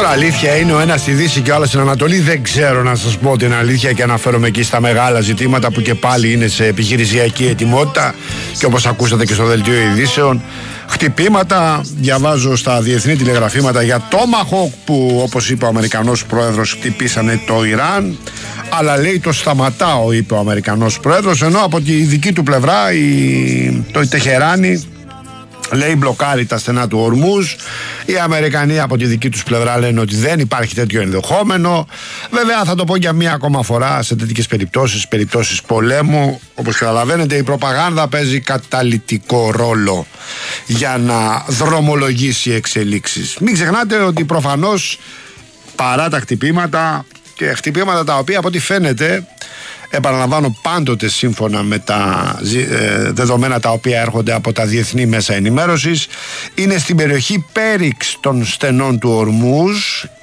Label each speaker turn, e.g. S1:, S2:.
S1: Τώρα αλήθεια είναι ο ένας στη Δύση και ο άλλος στην Ανατολή. Δεν ξέρω να σας πω την αλήθεια και αναφέρομαι εκεί στα μεγάλα ζητήματα που και πάλι είναι σε επιχειρησιακή ετοιμότητα και όπως ακούσατε και στο δελτίο ειδήσεων, χτυπήματα. Διαβάζω στα διεθνή τηλεγραφήματα για Tomahawk που, όπως είπε ο Αμερικανός πρόεδρος, χτυπήσανε το Ιράν, αλλά λέει το σταματάω, είπε ο Αμερικανός πρόεδρος, ενώ από τη δική του πλευρά το Τεχεράνι λέει μπλοκάρει τα στενά του Ορμούζ. Οι Αμερικανοί από τη δική τους πλευρά λένε ότι δεν υπάρχει τέτοιο ενδεχόμενο. Βέβαια θα το πω για μία ακόμα φορά, σε τέτοιες περιπτώσεις πολέμου, όπως καταλαβαίνετε, η προπαγάνδα παίζει καταλυτικό ρόλο για να δρομολογήσει εξελίξεις. Μην ξεχνάτε ότι προφανώς παρά τα χτυπήματα, και χτυπήματα τα οποία από ό,τι φαίνεται, επαναλαμβάνω, πάντοτε σύμφωνα με τα δεδομένα τα οποία έρχονται από τα διεθνή μέσα ενημέρωσης, είναι στην περιοχή πέριξ των στενών του Ορμούζ